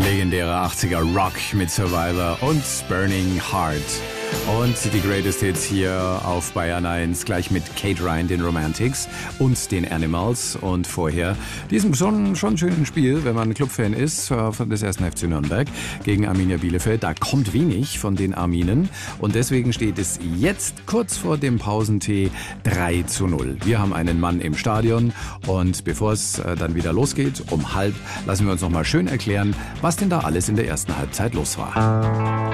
Legendärer 80er Rock mit Survivor und Burning Heart. Und die Greatest Hits hier auf Bayern 1, gleich mit Kate Ryan, den Romantics und den Animals. Und vorher diesem schon schönen Spiel, wenn man Clubfan ist, von des 1. FC Nürnberg gegen Arminia Bielefeld. Da kommt wenig von den Arminen. Und deswegen steht es jetzt kurz vor dem Pausentee 3:0. Wir haben einen Mann im Stadion. Und bevor es dann wieder losgeht, um 12:30, lassen wir uns noch mal schön erklären, was denn da alles in der ersten Halbzeit los war.